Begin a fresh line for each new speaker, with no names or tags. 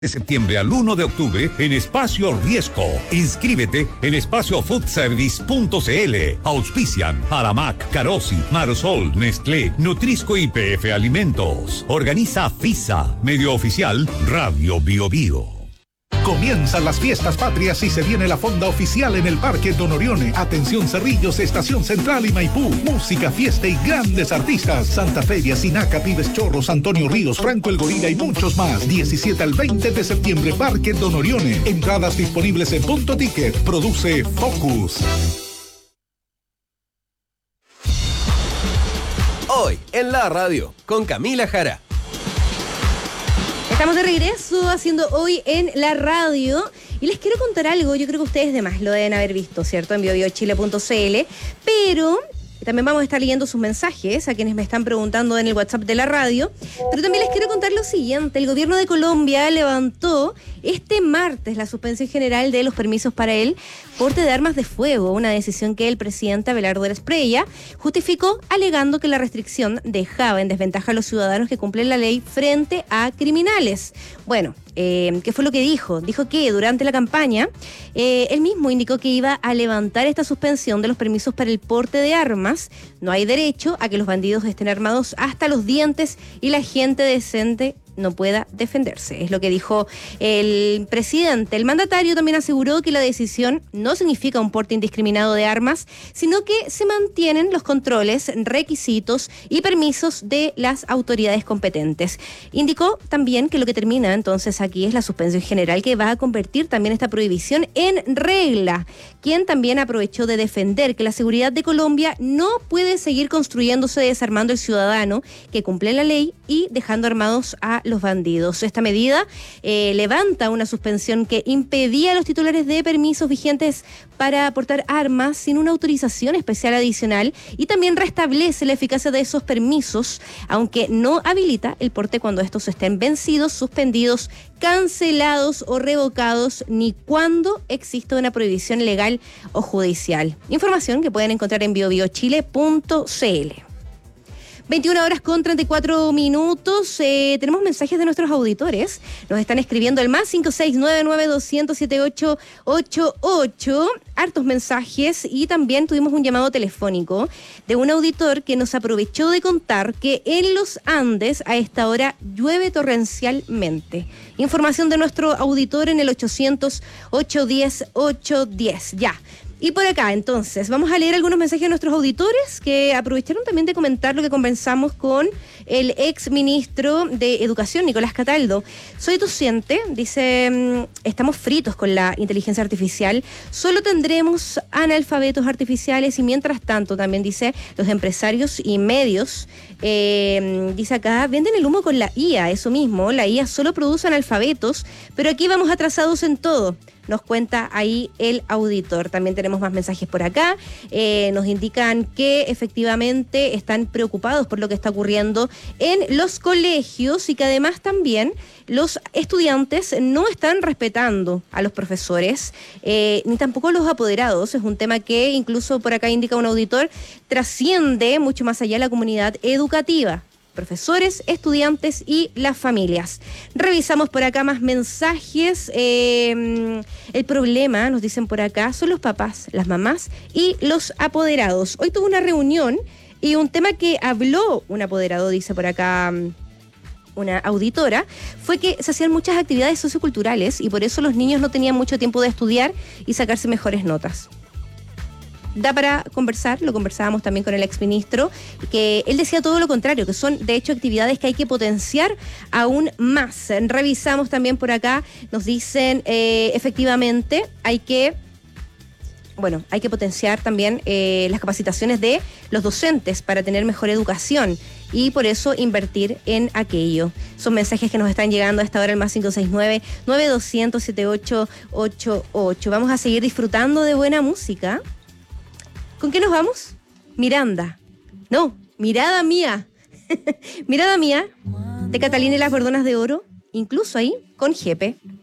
De septiembre al 1 de octubre en Espacio Riesco. Inscríbete en espaciofoodservice.cl. Auspician Aramac, Carosi, Marosol, Nestlé, Nutrisco y PF Alimentos. Organiza FISA. Medio oficial Radio Bio Bio.
Comienzan las fiestas patrias y se viene la fonda oficial en el Parque Don Orione. Atención Cerrillos, Estación Central y Maipú. Música, fiesta y grandes artistas. Santa Feria, Sinaca, Pibes Chorros, Antonio Ríos, Franco el Gorila y muchos más. 17 al 20 de septiembre, Parque Don Orione. Entradas disponibles en Punto Ticket. Produce Focus.
Hoy en la radio con Camila Jara.
Estamos de regreso haciendo Hoy en la Radio y les quiero contar algo. Yo creo que ustedes demás lo deben haber visto, ¿cierto? En biobiochile.cl, pero también vamos a estar leyendo sus mensajes a quienes me están preguntando en el WhatsApp de la radio. Pero también les quiero contar lo siguiente. El gobierno de Colombia levantó este martes la suspensión general de los permisos para el porte de armas de fuego, una decisión que el presidente Abelardo Esprella justificó alegando que la restricción dejaba en desventaja a los ciudadanos que cumplen la ley frente a criminales. Bueno, ¿qué fue lo que dijo? Dijo que durante la campaña él mismo indicó que iba a levantar esta suspensión de los permisos para el porte de armas. No hay derecho a que los bandidos estén armados hasta los dientes y la gente decente no pueda defenderse. Es lo que dijo el presidente. El mandatario también aseguró que la decisión no significa un porte indiscriminado de armas, sino que se mantienen los controles, requisitos y permisos de las autoridades competentes. Indicó también que lo que termina entonces aquí es la suspensión general, que va a convertir también esta prohibición en regla. Quien también aprovechó de defender que la seguridad de Colombia no puede seguir construyéndose desarmando al ciudadano que cumple la ley y dejando armados a los bandidos. Esta medida levanta una suspensión que impedía a los titulares de permisos vigentes para portar armas sin una autorización especial adicional y también restablece la eficacia de esos permisos, aunque no habilita el porte cuando estos estén vencidos, suspendidos, cancelados o revocados, ni cuando exista una prohibición legal o judicial. Información que pueden encontrar en biobiochile.cl. 21 horas con 34 minutos. Tenemos mensajes de nuestros auditores. Nos están escribiendo el más 56992007888. Hartos mensajes y también tuvimos un llamado telefónico de un auditor que nos aprovechó de contar que en los Andes a esta hora llueve torrencialmente. Información de nuestro auditor en el 800-810-810. Ya. Y por acá, entonces, vamos a leer algunos mensajes de nuestros auditores que aprovecharon también de comentar lo que conversamos con el ex ministro de Educación, Nicolás Cataldo. Soy docente, dice, estamos fritos con la inteligencia artificial, solo tendremos analfabetos artificiales y mientras tanto, también dice, los empresarios y medios, dice acá, venden el humo con la IA, eso mismo, la IA solo produce analfabetos, pero aquí vamos atrasados en todo. Nos cuenta ahí el auditor. También tenemos más mensajes por acá. Nos indican que efectivamente están preocupados por lo que está ocurriendo en los colegios y que además también los estudiantes no están respetando a los profesores, ni tampoco a los apoderados. Es un tema que incluso por acá indica un auditor, trasciende mucho más allá de la comunidad educativa. Profesores, estudiantes y las familias. Revisamos por acá más mensajes. El problema, nos dicen por acá, son los papás, las mamás y los apoderados. Hoy tuve una reunión y un tema que habló un apoderado, dice por acá una auditora, fue que se hacían muchas actividades socioculturales y por eso los niños no tenían mucho tiempo de estudiar y sacarse mejores notas. Da para conversar, lo conversábamos también con el exministro, que él decía todo lo contrario, que son de hecho actividades que hay que potenciar aún más. Revisamos también por acá, nos dicen efectivamente hay que potenciar también las capacitaciones de los docentes para tener mejor educación y por eso invertir en aquello. Son mensajes que nos están llegando a esta hora, el más 569-9200-7888. Vamos a seguir disfrutando de buena música. ¿Con qué nos vamos? Miranda. No, Mirada Mía. Mirada Mía, de Catalina y las Verdonas de Oro, incluso ahí con Jepe.